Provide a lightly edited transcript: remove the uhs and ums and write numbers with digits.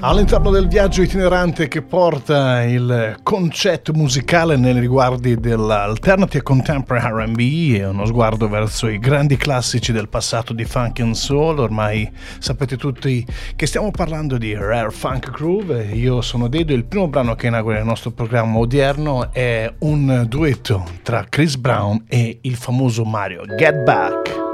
All'interno del viaggio itinerante che porta il concetto musicale nei riguardi dell'alternative contemporary R&B e uno sguardo verso i grandi classici del passato di funk and soul. Ormai sapete tutti che stiamo parlando di Rare Funk Groove. Io sono Dedo e il primo brano che inaugura il nostro programma odierno è un duetto tra Chris Brown e il famoso Mario, Get Back.